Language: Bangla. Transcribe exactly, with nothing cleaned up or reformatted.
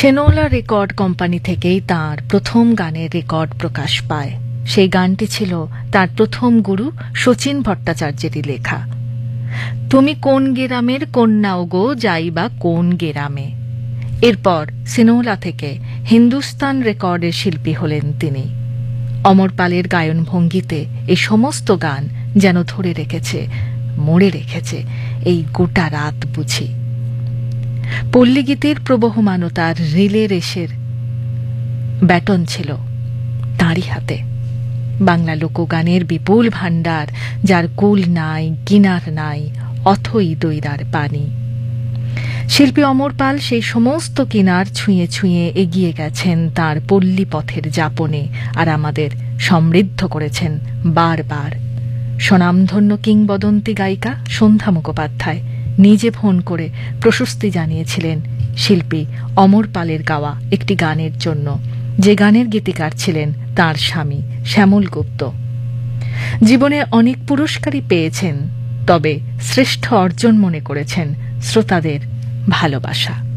সেনোলা রেকর্ড কোম্পানি থেকেই তাঁর প্রথম গানের রেকর্ড প্রকাশ পায়। সেই গানটি ছিল তার প্রথম গুরু শচীন ভট্টাচার্যেরই লেখা। তুমি কোন গেরামের কন্যা গো, যাইবা কোন গেরামে। এরপর সিনোলা থেকে হিন্দুস্তান রেকর্ডের শিল্পী হলেন তিনি। অমর পালের গায়ন ভঙ্গিতে এই সমস্ত গান যেন ধরে রেখেছে, মরে রেখেছে এই গোটা রাত বুঝি। পল্লীগীতির প্রবহমানতার রিলে রেসের ব্যাটন ছিল তাঁরই হাতে। বাংলা লোকগানের বিপুল ভাণ্ডার, যার কুল নাই, কিনার নাই, অথই দৈরার পানি। শিল্পী অমর পাল সেই সমস্ত কিনার ছুঁয়ে ছুঁয়ে এগিয়ে গেছেন তাঁর পল্লী পথের যাপনে, আর আমাদের সমৃদ্ধ করেছেন বারবার। স্বনামধন্য কিংবদন্তি গায়িকা সন্ধ্যা মুখোপাধ্যায় নিজে ফোন করে প্রশস্তি জানিয়েছিলেন শিল্পী অমর পালের গাওয়া একটি গানের জন্য, যে গানের গীতিকার ছিলেন তাঁর স্বামী শ্যামল গুপ্ত। জীবনে অনেক পুরস্কারই পেয়েছেন, তবে শ্রেষ্ঠ অর্জন মনে করেছেন শ্রোতাদের ভালোবাসা।